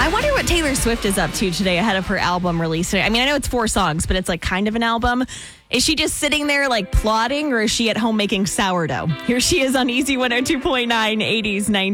I wonder what Taylor Swift is up to today ahead of her album release today. I mean, I know it's 4 songs, but it's like kind of an album. Is she just sitting there like plotting, or is she at home making sourdough? Here she is on Easy 102.9, 80s, 90s.